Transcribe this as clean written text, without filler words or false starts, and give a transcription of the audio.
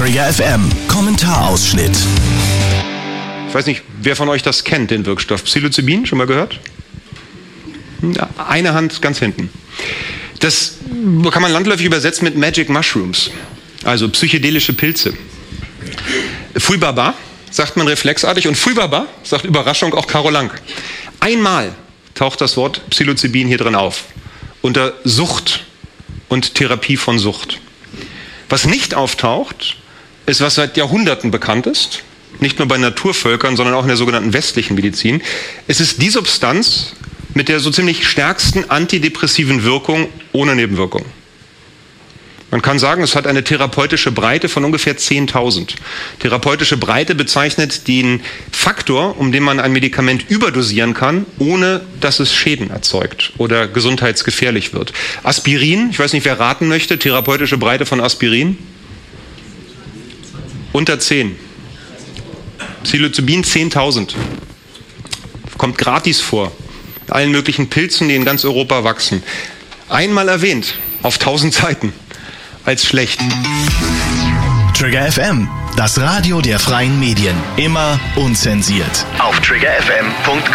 Trigger FM Kommentarausschnitt. Ich weiß nicht, wer von euch das kennt, den Wirkstoff Psilocybin, schon mal gehört? Eine Hand ganz hinten. Das kann man landläufig übersetzen mit Magic Mushrooms, also psychedelische Pilze. Fui Baba sagt man reflexartig und Fui Baba sagt Überraschung auch Karo Lang. Einmal taucht das Wort Psilocybin hier drin auf, unter Sucht und Therapie von Sucht. Was nicht auftaucht, ist, was seit Jahrhunderten bekannt ist, nicht nur bei Naturvölkern, sondern auch in der sogenannten westlichen Medizin. Es ist die Substanz mit der so ziemlich stärksten antidepressiven Wirkung ohne Nebenwirkung. Man kann sagen, es hat eine therapeutische Breite von ungefähr 10.000. Therapeutische Breite bezeichnet den Faktor, um den man ein Medikament überdosieren kann, ohne dass es Schäden erzeugt oder gesundheitsgefährlich wird. Aspirin, ich weiß nicht, wer raten möchte, therapeutische Breite von Aspirin? Unter 10. Psilocybin 10.000. Kommt gratis vor. Mit allen möglichen Pilzen, die in ganz Europa wachsen. Einmal erwähnt, auf 1000 Seiten. Als schlecht. Trigger FM, das Radio der freien Medien. Immer unzensiert. Auf triggerfm.com.